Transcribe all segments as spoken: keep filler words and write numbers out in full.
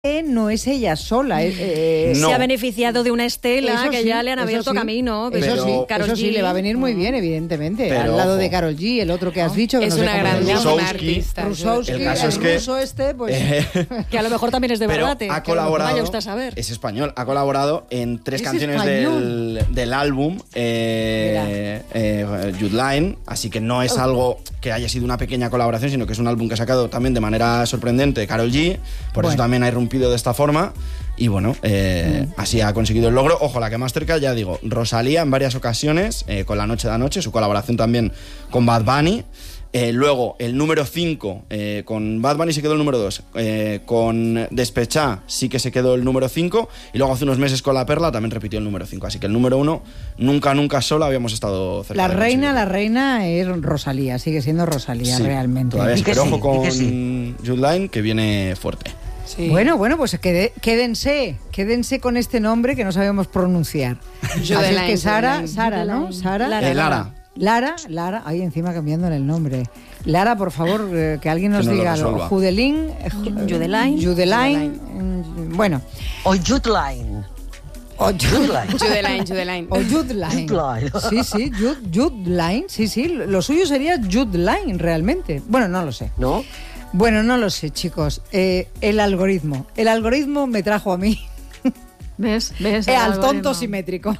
no es ella sola. Eh, no. Se ha beneficiado de una estela Eso que sí, ya le han abierto sí. camino. Eso Pero- sí, Karol eso sí, G. le va a venir muy bien, evidentemente. Pero, al lado ojo. de Karol G, el otro que has dicho. Que Es no sé una cómo se grandísima llama. Rusowski. artista. Rusowski, El caso el es que- ruso este, pues... Eh, Que a lo mejor también es de pero Barbate. ha que a lo mejor colaborado. vaya usted a saber. Es español. Ha colaborado en tres Es canciones español. del, del álbum eh, eh, Jude Line. Así que no es algo que haya sido una pequeña colaboración, sino que es un álbum que ha sacado también de manera sorprendente Karol G. Por Bueno. eso también ha irrumpido de esta forma. Y bueno, eh, Mm. así ha conseguido el logro. Ojo, la que más cerca, ya digo, Rosalía en varias ocasiones, eh, con La Noche de Anoche, su colaboración también con Bad Bunny. Eh, luego, el número cinco, eh, con Bad Bunny se quedó el número dos. Eh, con Despechá sí que se quedó el número cinco. Y luego hace unos meses con La Perla también repitió el número cinco. Así que el número uno, nunca, nunca sola habíamos estado cerca La de reina, conseguirlo. la reina es Rosalía, sigue siendo Rosalía Sí, realmente. todavía sí, que pero sí, ojo y con que sí. Jude Line, que viene fuerte. Sí. Bueno, bueno, pues quede- quédense, quédense con este nombre que no sabemos pronunciar. Así es Judeline, que Sara, Judeline. Sara, ¿no? Sara. Lara. Eh, Lara. Lara, Lara, ahí encima cambiándole el nombre. Lara, por favor, eh, que alguien nos Que nos lo diga algo. resuelva. Judelín, eh, Ju- Judeline. Judeline, mm, bueno, O Judeline. o Ju- Judeline. Judeline, Judeline. o Judeline. Judeline. Sí, sí, Jude, Judeline, sí, sí, lo suyo sería Judeline realmente. Bueno, no lo sé. ¿No? Bueno, no lo sé, chicos. Eh, el algoritmo. El algoritmo me trajo a mí ¿Ves? ¿Ves? eh, El al tonto algoritmo. simétrico.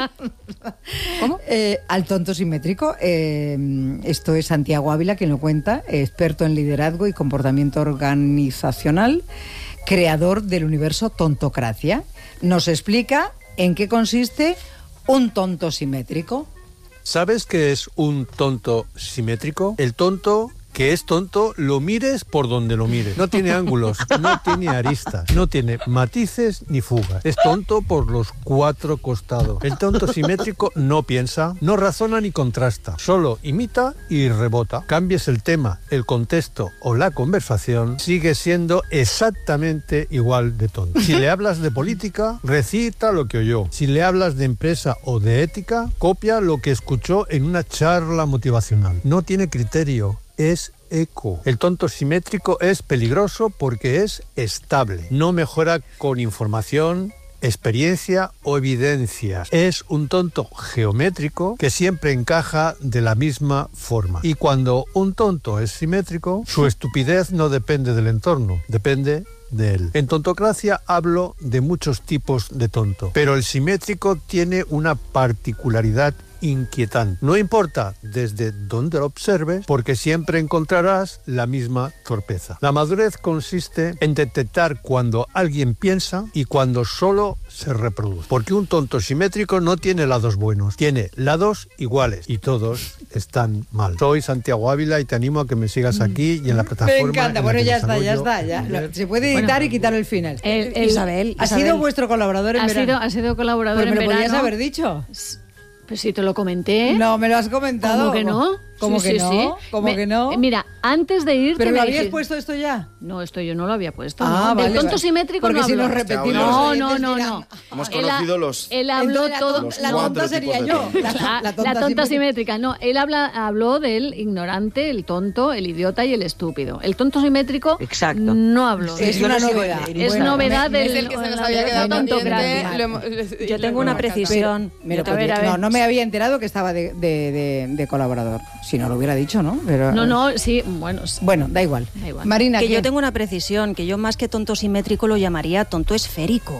¿Cómo? Eh, al tonto simétrico. Eh, esto es Santiago Ávila quien lo cuenta, experto en liderazgo y comportamiento organizacional, creador del universo Tontocracia. Nos explica en qué consiste un tonto simétrico. ¿Sabes qué es un tonto simétrico? El tonto que es tonto, lo mires por donde lo mires. No tiene ángulos, no tiene aristas, no tiene matices ni fugas. Es tonto por los cuatro costados. El tonto simétrico no piensa, no razona ni contrasta. Solo imita y rebota. Cambies el tema, el contexto o la conversación, sigue siendo exactamente igual de tonto. Si le hablas de política, recita lo que oyó. Si le hablas de empresa o de ética, copia lo que escuchó en una charla motivacional. No tiene criterio. Es eco. El tonto simétrico es peligroso porque es estable. No mejora con información, experiencia o evidencias. Es un tonto geométrico que siempre encaja de la misma forma. Y cuando un tonto es simétrico, su estupidez no depende del entorno, depende de él. En Tontocracia hablo de muchos tipos de tonto, pero el simétrico tiene una particularidad inquietante. No importa desde dónde lo observes, porque siempre encontrarás la misma torpeza. La madurez consiste en detectar cuando alguien piensa y cuando solo se reproduce. Porque un tonto simétrico no tiene lados buenos, tiene lados iguales y todos están mal. Soy Santiago Ávila y te animo a que me sigas aquí y en la plataforma. Me encanta, en la bueno, que ya está, ya desarrollo está. Ya. líder. Se puede editar y quitar el final. El- el- Isabel, ha Isabel. sido vuestro colaborador en Ha verano. sido, ha sido colaborador Pues me en lo verano. podías haber dicho. Pues sí, te lo comenté. No, me lo has comentado. ¿Cómo que no? ¿Cómo Sí, que sí, no? sí. ¿Cómo Me- que no? Mira, antes de irte ¿Pero me lo habías dijiste- puesto esto ya? No, esto yo no lo había puesto. Ah, ¿no? vale, Del tonto vale. simétrico Porque no si habló. nos repetimos, No, los no, oyentes no, dirán, no. Hemos Él ha- conocido los- Él habló Entonces, la todo... tonta- la cuatro tonta sería tipos de yo. tonto. La, La, la tonta, la tonta simétrica. simétrica, no, él habla, habló del ignorante, el tonto, el idiota y el estúpido. El tonto simétrico Exacto. no habló. Es Yo una no sigo novedad. el- Es Bueno, novedad me- del Es el que se nos la- había la quedado tontocracia. pendiente. lo hemos- Yo lo tengo una hemos alcanzado. precisión. Me lo A ver, a podía- ver. No, no me había enterado que estaba de, de- de- de colaborador. Si no lo hubiera dicho, ¿no? Pero, No, no, sí, bueno. sí. Bueno, da igual. Da igual. Marina, Que ¿qué? yo tengo una precisión, que yo más que tonto simétrico lo llamaría tonto esférico.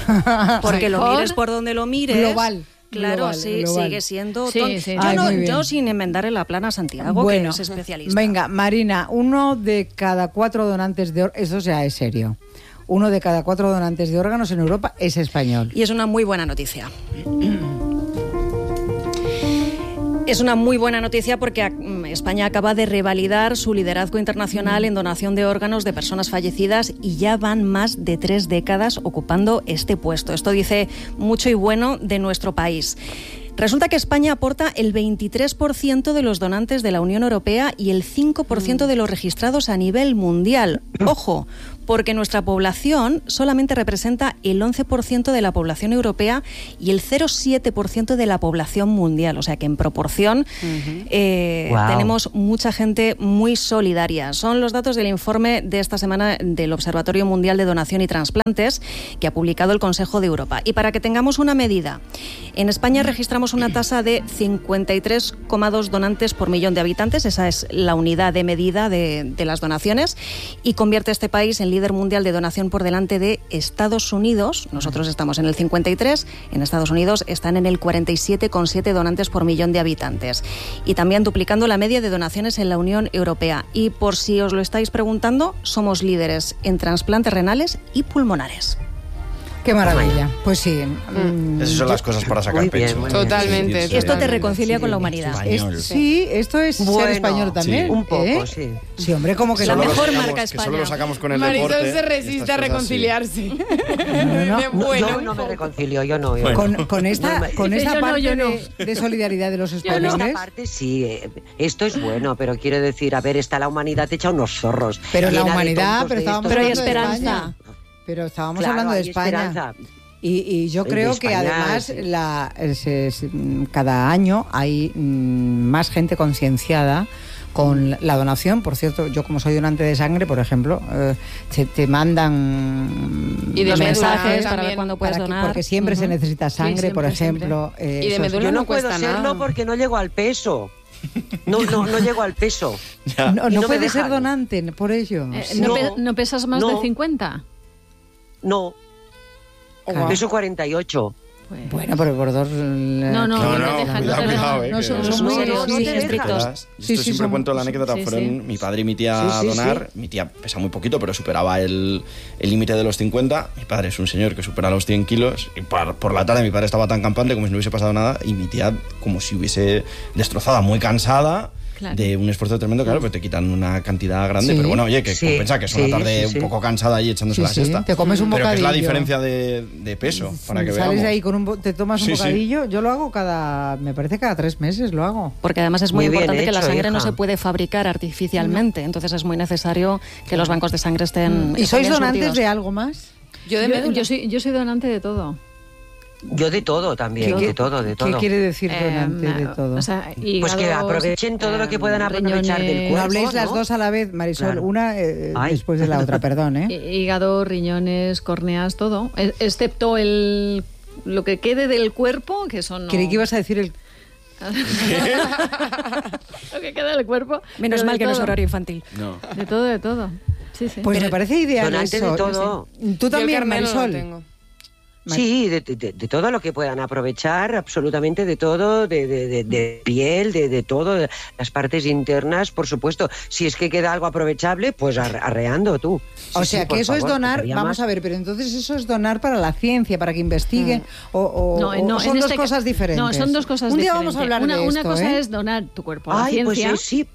Porque lo ¿Por? mires por donde lo mires. Global. Claro, global, sí, global. sigue siendo Sí, tonto. sí. Yo, Ay, no- muy bien. yo sin enmendarle la plana a Santiago, Bueno, que es especialista. Venga, Marina, uno de cada cuatro donantes de órganos, eso ya es serio. Uno de cada cuatro donantes de órganos en Europa es español. Y es una muy buena noticia. Es una muy buena noticia porque mm, España acaba de revalidar su liderazgo internacional en donación de órganos de personas fallecidas y ya van más de tres décadas ocupando este puesto. Esto dice mucho y bueno de nuestro país. Resulta que España aporta el veintitrés por ciento de los donantes de la Unión Europea y el cinco por ciento de los registrados a nivel mundial. Ojo, porque nuestra población solamente representa el once por ciento de la población europea y el cero coma siete por ciento de la población mundial. O sea que en proporción uh-huh. eh, wow. tenemos mucha gente muy solidaria. Son los datos del informe de esta semana del Observatorio Mundial de Donación y Trasplantes que ha publicado el Consejo de Europa. Y para que tengamos una medida, en España registramos una tasa de cincuenta y tres coma dos donantes por millón de habitantes. Esa es la unidad de medida de, de las donaciones y convierte a este país en líder mundial de donación por delante de Estados Unidos. Nosotros estamos en el cincuenta y tres, en Estados Unidos están en el cuarenta y siete coma siete donantes por millón de habitantes. Y también duplicando la media de donaciones en la Unión Europea. Y por si os lo estáis preguntando, somos líderes en trasplantes renales y pulmonares. Qué maravilla. Pues sí. Mm. Esas son las cosas para sacar pecho. Bien, totalmente. Sí, esto te reconcilia sí, con la humanidad. Es, sí, esto es bueno, ser español también. Sí, un poco, ¿eh? sí. Sí, hombre, como que la solo mejor sacamos, marca España. Que solo lo sacamos con el Marisol deporte. se resiste a reconciliarse. No, no, no, yo no me reconcilio, yo no. Yo bueno. no. Con, con esta, no, con esta yo parte no, yo no. De, de solidaridad de los españoles. Con esta parte sí, eh, esto es bueno, pero quiero decir, a ver, está la humanidad hecha unos zorros. Pero la humanidad, pero estábamos pero hay hablando esperanza. de España. Pero estábamos claro, hablando de hay España. Esperanza. Y, y yo creo España, que además sí. la, es, es, cada año hay mm, más gente concienciada con la donación. Por cierto, yo como soy donante de sangre, por ejemplo, eh, te, te mandan y de los mensajes también, para ver cuándo puedes para que, donar. Porque siempre uh-huh. se necesita sangre, sí, por siempre, ejemplo. Eh, y de eso médula yo no, no puedo cuesta serlo nada. porque no llego al peso. No, no, no llego al peso. No, no, no puedes ser dejan. donante por ello. Eh, Sí. ¿no, No, pe- ¿No pesas más no. de cincuenta? No, Claro. peso cuarenta y ocho. Pues... Bueno, pero por dos... No, no, No, no, no, te dejan, cuidado, no te dejan. cuidado, eh, No, que- son, No, son muy no, serios, no sí, te dejan. estrictos. Verás, Sí, esto sí, siempre son- cuento la anécdota. sí, Fueron sí. mi padre y mi tía Sí, a sí, donar. Mi tía pesa muy poquito, pero superaba el el límite de los cincuenta. Mi padre es un señor que supera los cien kilos. Y por, por la tarde mi padre estaba tan campante como si no hubiese pasado nada. Y mi tía como si hubiese destrozada, muy cansada. Claro. De un esfuerzo tremendo, claro, pues te quitan una cantidad grande, Sí. pero bueno, oye, que Sí, compensa que es una sí, tarde sí, sí. un poco cansada ahí echándose Sí, la sí, siesta. te comes un pero que es la bocadillo. diferencia de, de peso, para que Sales veamos. de ahí con un bo- te tomas un Sí, sí. bocadillo. Yo lo hago cada, me parece cada tres meses lo hago. Porque además es muy, Muy bien importante que la hecho, sangre no hija. se puede fabricar artificialmente. Entonces es muy necesario que los bancos de sangre estén. ¿Y estén sois bien donantes surtidos. de algo más? Yo de Yo, médula. yo soy, yo soy donante de todo. Yo de todo también, ¿Qué- de todo, de ¿Qué todo. quiere decir Eh, donante de todo? O sea, Pues que hígados, aprovechen todo lo que eh, puedan aprovechar del riñones, No cuerpo. habléis las ¿no? dos a la vez, Marisol, Claro. una eh, Ay. después de la otra, perdón, ¿eh? hí- Hígado, riñones, córneas, todo. E- Excepto el lo que quede del cuerpo, que eso no. Creí que ibas a decir el... Lo que queda del cuerpo. Menos pero mal de que no es todo. horario infantil. No. De todo, de todo. Sí, sí. Pues me parece ideal Donante eso. de todo. Tú Yo el también, carnet no lo Marisol. tengo. Sí, de, de- de todo lo que puedan aprovechar, absolutamente de todo, de, de- de- de piel, de, de todo, de las partes internas, por supuesto. Si es que queda algo aprovechable, pues arre- arreando tú. O Sí, sea, sí, que por eso es favor, donar, faltaría vamos más. a ver, pero entonces eso es donar para la ciencia, para que investiguen, o, o- No, o no, son en dos este cosas ca- diferentes. No, son dos cosas Un día diferentes. vamos a hablar una, de una esto, cosa ¿eh? es donar tu cuerpo a la Ay, pues ciencia. eh, sí.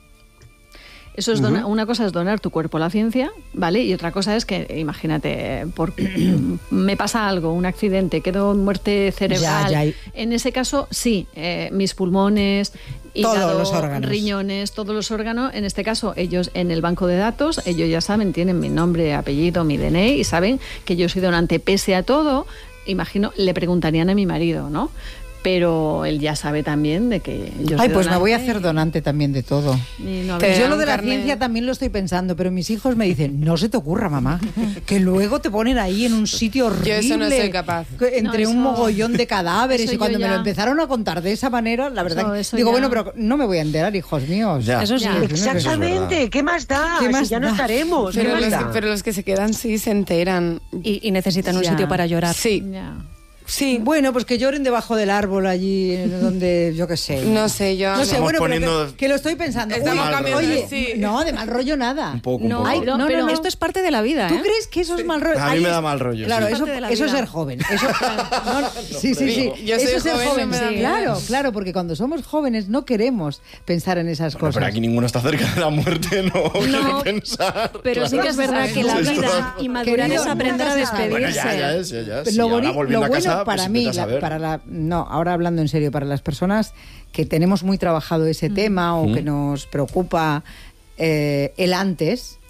Eso es dona- una cosa es donar tu cuerpo a la ciencia, ¿vale? Y otra cosa es que, imagínate, por, me pasa algo, un accidente, quedo en muerte cerebral. Ya, ya. En ese caso, sí, eh, mis pulmones, hígado, Todos los órganos. riñones, todos los órganos. En este caso, ellos en el banco de datos, ellos ya saben, tienen mi nombre, apellido, mi D N I y saben que yo soy donante. Pese a todo, imagino, le preguntarían a mi marido, ¿no? Pero él ya sabe también de que yo Ay, soy pues me voy a donante hacer donante también de todo. y no Te habría- Yo dan lo de la carnet. ciencia también lo estoy pensando, pero mis hijos me dicen, no se te ocurra, mamá, que luego te ponen ahí en un sitio horrible. Yo eso no soy capaz. que Entre No, un eso- mogollón de cadáveres eso y cuando yo me lo ya- empezaron a contar de esa manera, la verdad, Eso- que- eso digo, ya- bueno, pero no me voy a enterar, hijos míos. Ya. Eso sí. Ya. Exactamente, ¿qué más da? ¿Qué más si ya no da? estaremos, ¿qué Pero más los, da? que, pero los que se quedan sí se enteran. Y, y necesitan un Ya. sitio para llorar. Sí, Ya. sí. Bueno, pues que lloren debajo del árbol allí, en donde, yo qué sé. No sé, yo... No sé, Estamos bueno, pero poniendo- que, que lo estoy pensando. Estamos Uy, cambiando, oye, sí. no, de mal rollo nada. Un poco, un No, poco. Ay, no, no, pero no, no. esto es parte de la vida, ¿Tú ¿eh? crees que eso es mal rollo? A mí Ahí me es- da mal rollo, Claro, sí. eso, Parte de la eso es vida. ser joven. Eso, no, no, sí, sí, sí. Yo soy eso es ser joven, joven. no me da sí, miedo. claro, claro, porque cuando somos jóvenes no queremos pensar en esas Bueno, cosas. pero aquí ninguno está cerca de la muerte, no, quiero pensar. Pero sí que es verdad que la Sí, vida sí. y madurar Querido, es aprender a nunca se sabe. Bueno, despedirse. ya, ya es, ya, ya. Sí, lo, ahora boni- volviendo lo a bueno casa, para pues mí, vete a la- saber. para la, no, ahora hablando en serio, para las personas que tenemos muy trabajado ese tema o que nos preocupa eh, el antes,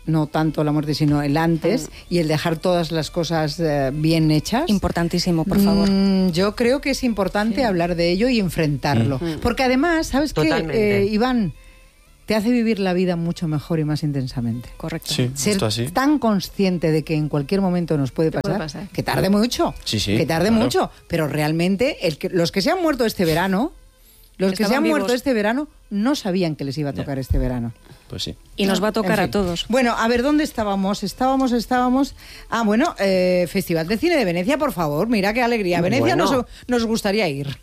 no tanto la muerte, sino el antes, y el dejar todas las cosas eh, bien hechas. Importantísimo, por favor. Mm, yo creo que es importante sí. hablar de ello y enfrentarlo. Mm. Porque además, ¿sabes qué, eh, Iván? Te hace vivir la vida mucho mejor y más intensamente. Correcto. Sí, Ser así. tan consciente de que en cualquier momento nos puede pasar, puede pasar. que tarde mucho, sí, sí, que tarde claro. mucho, pero realmente el que, los que se han muerto este verano, los que se han vivos. muerto este verano, no sabían que les iba a tocar yeah. este verano. Pues sí. Y nos va a tocar en fin. a todos. Bueno, a ver, ¿dónde estábamos? Estábamos, estábamos... Ah, bueno, eh, Festival de Cine de Venecia, por favor, mira qué alegría. Venecia bueno. nos, nos gustaría ir.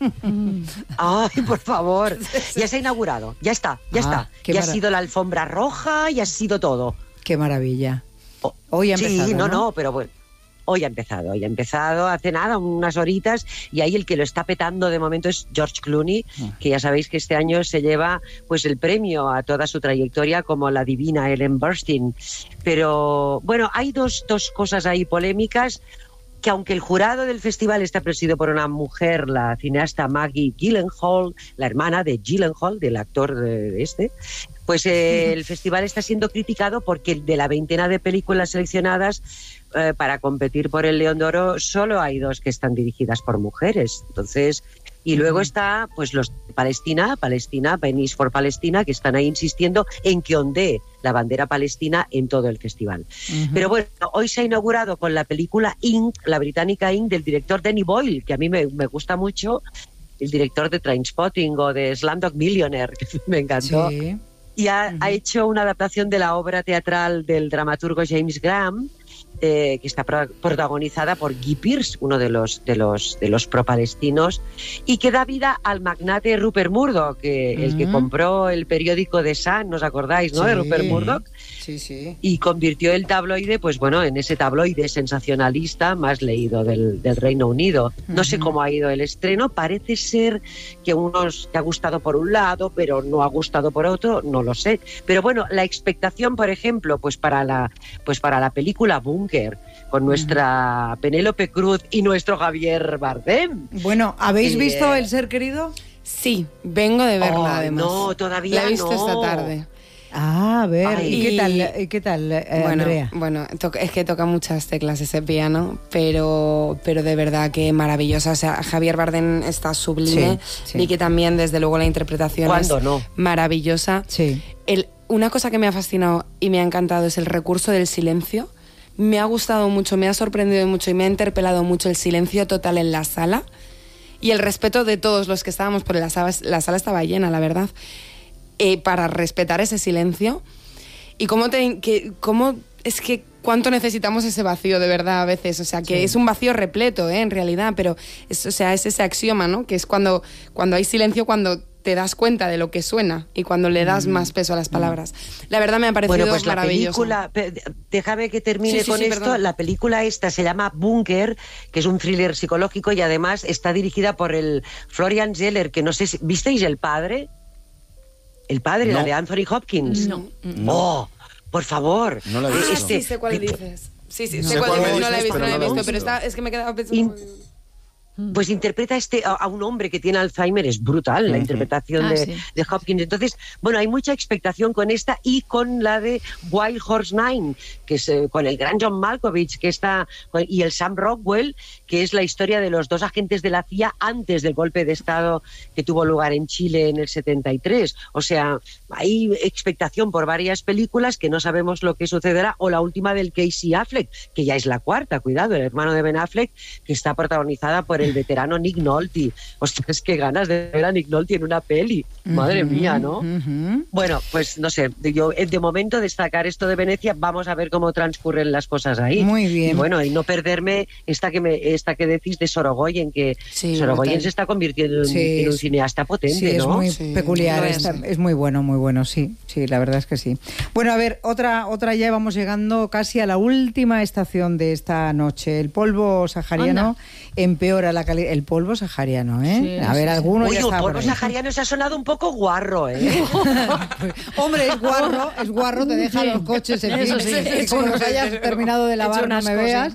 Ay, por favor. Ya se ha inaugurado, ya está, ya ah, está. Ya ha sido la alfombra roja, ya ha sido todo. Qué maravilla. Hoy ha empezado, Sí, no, no, no, pero bueno. Hoy ha empezado, hoy ha empezado hace nada, unas horitas, y ahí el que lo está petando de momento es George Clooney, que ya sabéis que este año se lleva pues el premio a toda su trayectoria como la divina Ellen Burstyn. Pero bueno, hay dos, dos cosas ahí polémicas, que aunque el jurado del festival está presidido por una mujer, la cineasta Maggie Gyllenhaal, la hermana de Gyllenhaal, del actor de este, pues eh, el festival está siendo criticado porque de la veintena de películas seleccionadas eh, para competir por el León de Oro solo hay dos que están dirigidas por mujeres. Entonces, y luego está pues los de Palestina, Palestina, Venice for Palestina, que están ahí insistiendo en que ondee la bandera palestina en todo el festival. Uh-huh. Pero bueno, hoy se ha inaugurado con la película Ink, la británica Ink, del director Danny Boyle, que a mí me, me gusta mucho, el director de Trainspotting o de Slumdog Millionaire, que me encantó. Sí. Y ha, uh-huh. ha hecho una adaptación de la obra teatral del dramaturgo James Graham, eh, que está pro- protagonizada por Guy Pearce, uno de los, de los, de los pro-palestinos, y que da vida al magnate Rupert Murdoch, que, uh-huh. el que compró el periódico The Sun, ¿os acordáis, no? Sí. De Rupert Murdoch. Sí, sí. Y convirtió el tabloide, pues bueno, en ese tabloide sensacionalista más leído del, del Reino Unido. No uh-huh. sé cómo ha ido el estreno, parece ser que unos te ha gustado por un lado, pero no ha gustado por otro, no lo sé. Pero bueno, la expectación, por ejemplo, pues para la, pues para la película Búnker, con nuestra uh-huh. Penélope Cruz y nuestro Javier Bardem. Bueno, ¿habéis eh, visto El Ser Querido? Sí, vengo de verla, oh, además. No, todavía la he visto no. esta tarde. Ah, a ver, Ay. ¿y qué tal, qué tal eh, bueno, Andrea? Bueno, to- es que toca muchas teclas ese piano, pero, pero de verdad que maravillosa. O sea, Javier Bardem está sublime, sí, sí. y que también, desde luego, la interpretación es no? maravillosa. Sí. El, una cosa que me ha fascinado y me ha encantado es el recurso del silencio. Me ha gustado mucho, me ha sorprendido mucho y me ha interpelado mucho el silencio total en la sala y el respeto de todos los que estábamos, porque la sala, la sala estaba llena, la verdad. Eh, para respetar ese silencio y cómo, te, que, cómo es que cuánto necesitamos ese vacío de verdad a veces, o sea que sí. es un vacío repleto, ¿eh? En realidad, pero es, o sea, es ese axioma, ¿no? Que es cuando, cuando hay silencio, cuando te das cuenta de lo que suena y cuando le das mm. más peso a las palabras. La verdad me ha parecido bueno, pues maravilloso. La película, déjame que termine sí, sí, con sí, esto. perdón. La película esta se llama Búnker, que es un thriller psicológico y además está dirigida por el Florian Zeller, que no sé si... ¿Visteis El Padre? El Padre, no. La de Anthony Hopkins. No. no. Oh, por favor. No la he visto. Ah, sí, sé cuál dices. Sí, sí, no. sé cuál dices. No la he visto, pero no la he no visto, pero está, es que me he quedado pensando... In... Pues interpreta este a, a un hombre que tiene Alzheimer, es brutal la uh-huh. interpretación ah, de, sí. de Hopkins. Entonces, bueno, hay mucha expectación con esta y con la de Wild Horse Nine, que es eh, con el gran John Malkovich, que está, con, y el Sam Rockwell, que es la historia de los dos agentes de la C I A antes del golpe de Estado que tuvo lugar en Chile en el setenta y tres. O sea, hay expectación por varias películas que no sabemos lo que sucederá, o la última del Casey Affleck, que ya es la cuarta, cuidado, el hermano de Ben Affleck, que está protagonizada por el veterano Nick Nolte. Ostras, qué ganas de ver a Nick Nolte en una peli. Madre uh-huh, mía, ¿no? Uh-huh. Bueno, pues no sé, yo de momento destacar esto de Venecia, vamos a ver cómo transcurren las cosas ahí. Muy bien. Y bueno, y no perderme esta que me esta que decís de Sorogoyen, que sí, Sorogoyen brutal. Se está convirtiendo en, sí, en un cineasta potente, sí, ¿no? Es muy sí, peculiar, es, está, es muy bueno, muy bueno, sí, sí, la verdad es que sí. Bueno, a ver, otra, otra ya vamos llegando casi a la última estación de esta noche. El polvo sahariano Anda. empeora la calidad. El polvo sahariano, ¿eh? Sí, a ver, sí, alguno Uy, ya está. El polvo sahariano se ha sonado un poco guarro, ¿eh? Hombre, es guarro, es guarro, te deja los coches en fin, sí, sí, sí, como que hayas terminado de lavar, no me veas.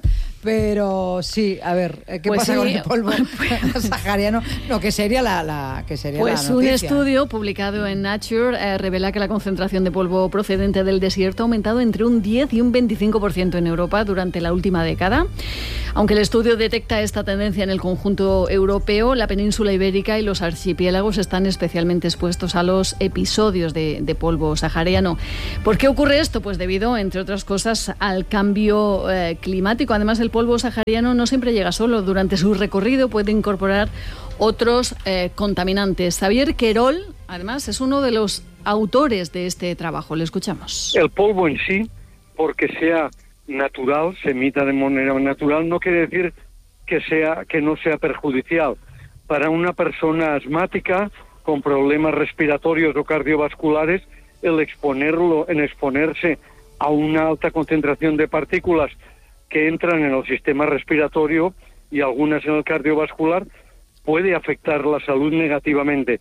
Pero sí, a ver, ¿qué Pues pasa sí. con el polvo sahariano? No, que sería la, la que sería Pues la un noticia. estudio publicado en Nature eh, revela que la concentración de polvo procedente del desierto ha aumentado entre un diez y un veinticinco por ciento en Europa durante la última década. Aunque el estudio detecta esta tendencia en el conjunto europeo, la península ibérica y los archipiélagos están especialmente expuestos a los episodios de, de polvo sahariano. ¿Por qué ocurre esto? Pues debido, entre otras cosas, al cambio eh, climático. Además, el polvo sahariano no siempre llega solo. Durante su recorrido puede incorporar otros eh, contaminantes. Xavier Querol, además, es uno de los autores de este trabajo. Le escuchamos. El polvo en sí, porque sea natural, se emita de manera natural, no quiere decir que sea que no sea perjudicial. Para una persona asmática con problemas respiratorios o cardiovasculares, el exponerlo, en exponerse a una alta concentración de partículas que entran en el sistema respiratorio y algunas en el cardiovascular, puede afectar la salud negativamente.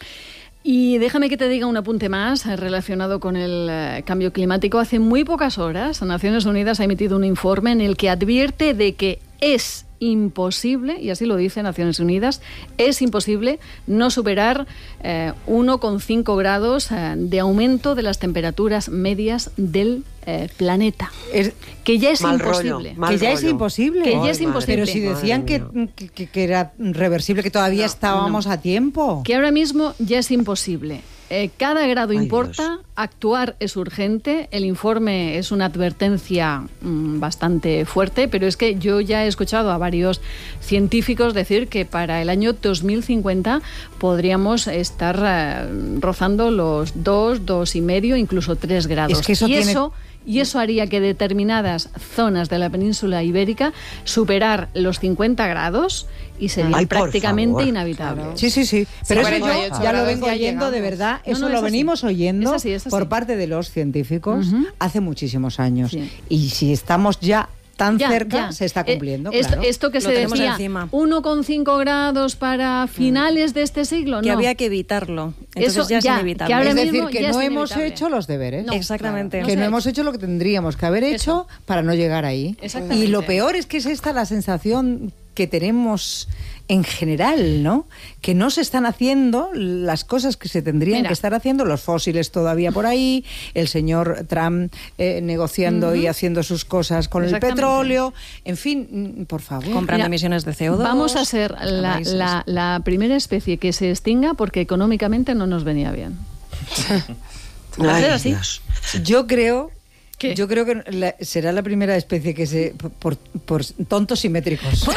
Y déjame que te diga un apunte más eh, relacionado con el eh, cambio climático. Hace muy pocas horas, Naciones Unidas ha emitido un informe en el que advierte de que es imposible, y así lo dice Naciones Unidas, es imposible no superar eh, uno coma cinco grados eh, de aumento de las temperaturas medias del eh, planeta. Es, que ya es Mal imposible. rollo, mal que ya es rollo. imposible. Que ya Ay, es imposible. Pero si decían que, que, que era reversible, que todavía No, estábamos no. a tiempo. Que ahora mismo ya es imposible. Eh, cada grado Ay, importa, Dios. actuar es urgente. El informe es una advertencia mmm, bastante fuerte, pero es que yo ya he escuchado a varios científicos decir que para el año dos mil cincuenta podríamos estar eh, rozando los dos, dos y medio, incluso tres grados. Es que eso y tiene- eso Y eso haría que determinadas zonas de la península ibérica superar los cincuenta grados y sería Ay, por prácticamente favor. inhabitable. Sí, sí, sí. Pero eso cuarenta y yo ocho ya lo grados vengo ya oyendo de llegamos. verdad. No, Eso no, lo es así. venimos oyendo Es así, es así. por parte de los científicos Ujú. hace muchísimos años. Sí. Y si estamos ya tan Ya, cerca, ya. se está Eh, cumpliendo. esto, claro. esto que Lo se tenemos decía, encima. uno coma cinco grados para finales de este siglo, Que no. había que evitarlo. Entonces Eso ya es ya, inevitable. que ahora es decir, mismo que ya no es hemos inevitable. hecho los deberes. No, Exactamente. claro. Que No no se ha hemos hecho lo que tendríamos que haber hecho para no llegar ahí. Exactamente. Y lo peor es que es esta la sensación que tenemos en general, ¿no? Que no se están haciendo las cosas que se tendrían Mira. que estar haciendo, los fósiles todavía por ahí, el señor Trump eh, negociando y haciendo sus cosas con el Exactamente. petróleo, en fin, mm, por favor. Comprando Mira, emisiones de C O dos. Vamos a ser la, países. la- la primera especie que se extinga porque económicamente no nos venía bien. Va a ser Ay, así. Dios. Yo creo... ¿Qué? Yo creo que la- será la primera especie que se... por, por tontos simétricos.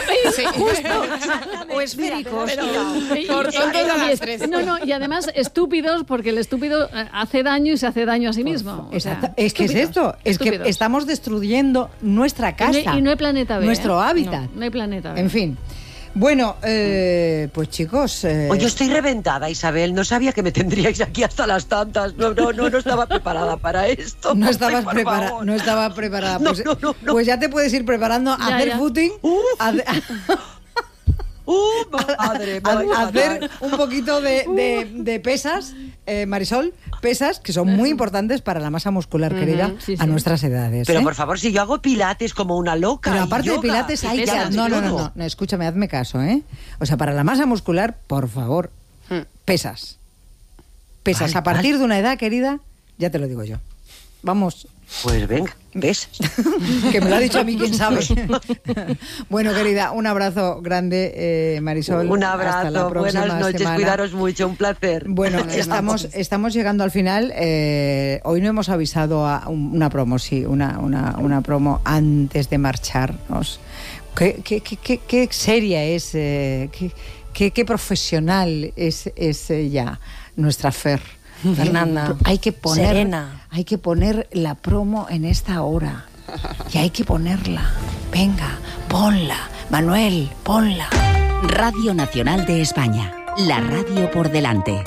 O esféricos. Y- y- Por y- tontos y- a las y- tres. No, no, y además estúpidos porque el estúpido eh, hace daño y se hace daño a sí mismo. O sea, Exacto. Es que es estúpidos, esto, es estúpidos. que estamos destruyendo nuestra Y no hay- casa. Y no hay planeta B. Nuestro ¿eh? hábitat. No, no hay planeta B. En fin. Bueno, eh, pues chicos... eh, Oye, estoy reventada, Isabel. No sabía que me tendríais aquí hasta las tantas. No, no, no, no estaba preparada para esto. no Ay, estabas por preparada, favor. no estaba preparada. No, Pues, no, no, no. pues ya te puedes ir preparando a Ya, hacer ya. footing, a, a- ¡Uh, madre! me a- voy a a hacer matar. un poquito de, de- de pesas, eh, Marisol, pesas que son muy importantes para la masa muscular, querida, sí, a sí. nuestras edades. Pero ¿eh? por favor, si yo hago pilates como una loca. Pero y aparte de yoga, pilates hay y que... pesas y No, no, no, todo. no, no, escúchame, hazme caso, ¿eh? O sea, para la masa muscular, por favor, pesas. Pesas. Vale, a partir vale. de una edad, querida, ya te lo digo yo. Vamos, Pues venga, ¿ves? que me lo ha dicho a mí, quién sabe. Bueno, querida, un abrazo grande, eh, Marisol. Un Hasta la abrazo, próxima buenas noches, semana. cuidaros mucho, un placer. Bueno, estamos, estamos llegando al final. Eh, hoy no hemos avisado a un- una promo, sí, una, una, una promo antes de marcharnos. ¿Qué, qué, qué, qué, qué seria es, eh, qué, qué, qué profesional es, es eh, ya nuestra Fer? Fernanda, Hay que poner, serena. hay que poner la promo en esta hora. Y hay que ponerla. Venga, ponla. Manuel, ponla. Radio Nacional de España. La radio por delante.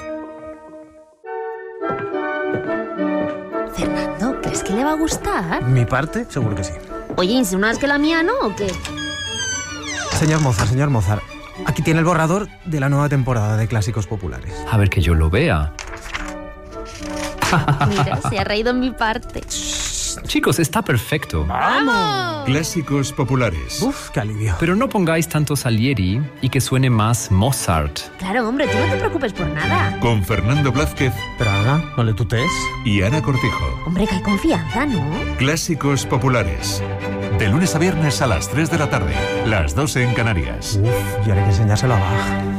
Fernando, ¿crees que le va a gustar? Mi parte, seguro que sí. Oye, ¿insinúas que la mía no o qué? Señor Mozart, señor Mozart, aquí tiene el borrador de la nueva temporada de Clásicos Populares. A ver que yo lo vea. Mira, se ha reído en mi parte. Vamos. Chicos, está perfecto. ¡Vamos! Clásicos populares. Uf, qué alivio. Pero no pongáis tanto Salieri y que suene más Mozart. Claro, hombre, tú no te preocupes por nada. Con Fernando Blázquez. Pero Ana, no le tutees. Y Ana Cortijo. Hombre, que hay confianza, ¿no? Clásicos populares. De lunes a viernes a las tres de la tarde. Las dos en Canarias. Uf, y ahora hay que enseñárselo a Bach.